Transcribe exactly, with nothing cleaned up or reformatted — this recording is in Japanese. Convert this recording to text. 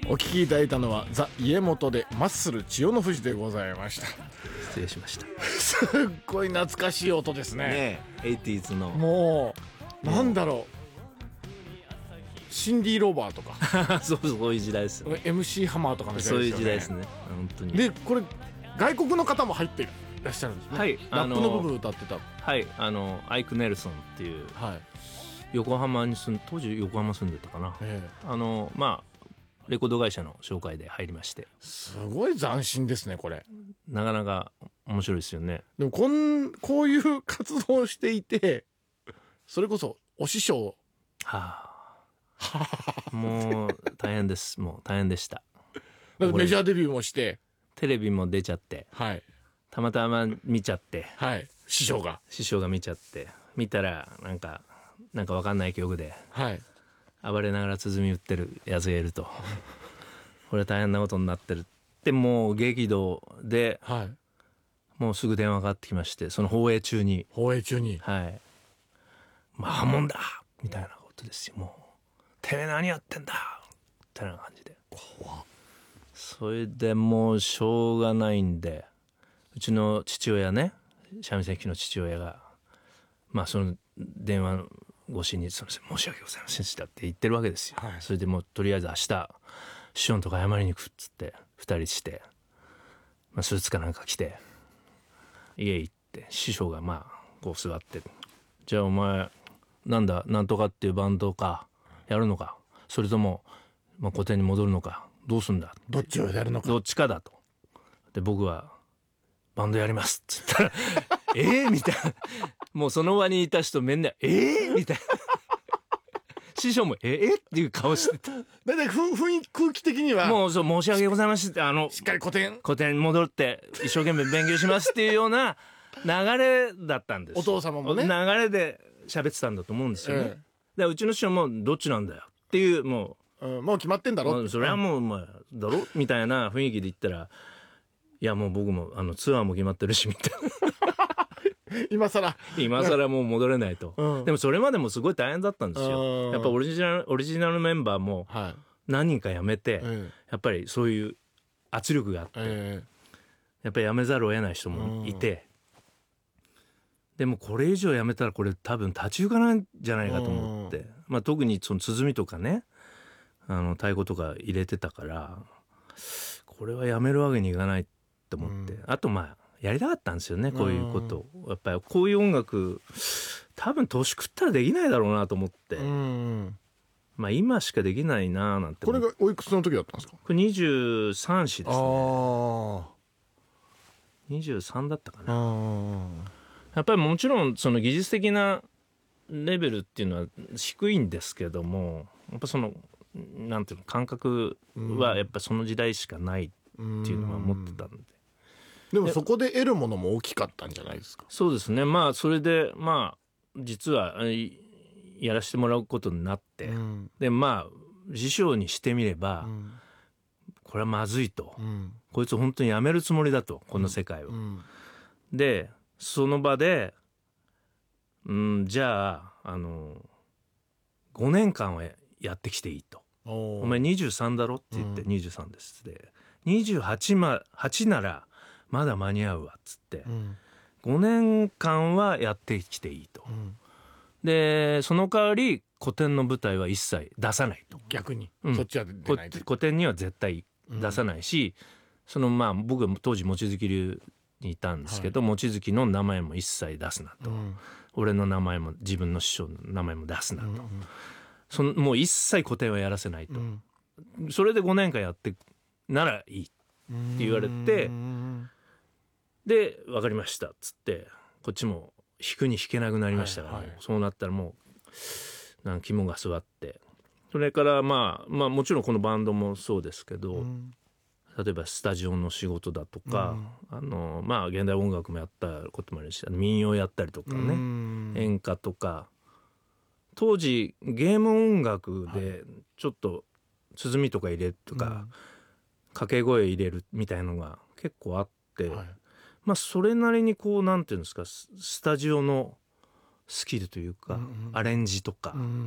お聞きいただいたのはザ・家元でマッスル千代の富士でございました。 失礼しましたすっごい懐かしい音ですね。 ねえ、エイティーズのもうなんだろう、シンディ・ローバーとかそうそういう時代ですよ、 エムシー ハマーとかの時そう代ですよね。 いう時代ですね、本当に。 でこれ外国の方も入っていらっしゃるんですね。 はいラップの部分歌ってた。 はい、あのアイク・ネルソンっていうはい、 横浜に住ん当時横浜住んでたかな、 ええ、 あのまあレコード会社の紹介で入りまして、 すごい斬新ですねこれ。 なかなか面白いですよね。 でもこんこういう活動をしていて、それこそお師匠、 はあもう大変です、もう大変でした。 だってメジャーデビューもして、 テレビも出ちゃって、 はいたまたま見ちゃって、 はい、師匠が、 師匠が見ちゃって見たらなんかなんか分かんない曲ではい暴れながら鼓打ってるやつがいるとこれ大変なことになってるって、もう激怒ではい、 もうすぐ電話がかかってきまして、その放映中に、 放映中に、 はいまあ破門だみたいなことですよ。もうてめえ何やってんだみたいな感じで、それでもうしょうがないんで、うちの父親ね、三味線機の父親がまあその電話越しにその申し訳ございませんでしたって言ってるわけですよ、 はい、 それでもうとりあえず明日師匠のとこ謝りに行くっつって二人して、まあ、スーツかなんか着て家行って、師匠がまあこう座って、じゃあお前なんだなんとかっていうバンドかやるのか、それとも、まあ、古典に戻るのか、どうすんだ、 どっちをやるのか。 どっちかだと。で僕はバンドやりますっつったらえーみたいな、もうその場にいた人みんなえーみたいな師匠もえーっていう顔してた。 だいたい雰囲気空気的にはもうそう申し訳ございませんって、あのしっかり古典、 古典に戻って一生懸命勉強しますっていうような流れだったんです。 お父様もね流れで喋ってたんだと思うんですよね、 えでうちの師匠もどっちなんだよっていう、もえ、うん、もう決まってんだう、 ろ、 もうそれはもうお前だろみたいな雰囲気で言ったら、いやもう僕もあのツアーも決まってるしみたいな今更今更もう戻れないと、 うん、 でもそれまでもすごい大変だったんですうよ。 ん、 やっぱオリジナルオリジナルメンバーもはい、 何人か辞めて、 えやっぱりそういう圧力があって、 ええやっぱり辞めざるを得ない人もいて、でもこれ以上辞めたらこれ多分立ち行かないんじゃないかと思って、まあ、特にその鼓とかね、あの太鼓とか入れてたから、これは辞めるわけにいかないと思って、あとまあやりたかったんですよね、こういうことを。やっぱりこういう音楽多分年食ったらできないだろうなと思って、 え、うん、 まあ今しかできないななんて。 これがおいくつの時だったんですか。 これにじゅうさん子ですね。 あにじゅうさんだったかな。 あ、 やっぱりもちろんその技術的なレベルっていうのは低いんですけども、やっぱそのなんていうの感覚はやっぱその時代しかないっていうのは思ってたんで、 でもそこで得るものも大きかったんじゃないですか。 そうですね。まあそれでまあ実はやらせてもらうことになって、うん、でまあ師匠にしてみれば、うん、これはまずいと、うん、こいつ本当にやめるつもりだと、この世界を、うん、でその場で、うん、じゃああのごねんかんはやってきていいと。お前にじゅうさんだろって言って、にじゅうさんですってにじゅうはち、ま、はちならまだ間に合うわっつって、うん、ごねんかんはやってきていいと、うん、でその代わり古典の舞台は一切出さないと。 逆に、 うん、 そっちは出ないと。 古典には絶対出さないし、うん、そのまあ僕は当時望月流にいたんですけど、はい、望月の名前も一切出すなと、うん、俺の名前も自分の師匠の名前も出すなと、うんうん、そのもう一切古典はやらせないと、うん、それでごねんかんやってならいいって言われて、で分かりましたっつってこっちも弾くに弾けなくなりましたから、はいはい、そうなったらもうなんか肝が据わって、それからまあまあもちろんこのバンドもそうですけど、うん、例えばスタジオの仕事だとか、うん、あのまあ現代音楽もやったこともあるし、民謡やったりとかね、うん、演歌とか、当時ゲーム音楽でちょっと鼓とか入れるとか、うん、掛け声入れるみたいのが結構あって、はい、まあそれなりにこうなんていうんですか、スタジオのスキルというか、うんうん、アレンジとか、うん